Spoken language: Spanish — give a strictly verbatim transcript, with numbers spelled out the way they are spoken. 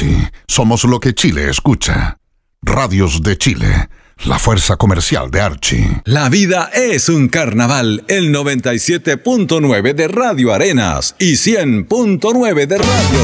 Archie, somos lo que Chile escucha. Radios de Chile, la fuerza comercial de Archie. La vida es un carnaval. El noventa y siete punto nueve de Radio Arenas y cien punto nueve de Radio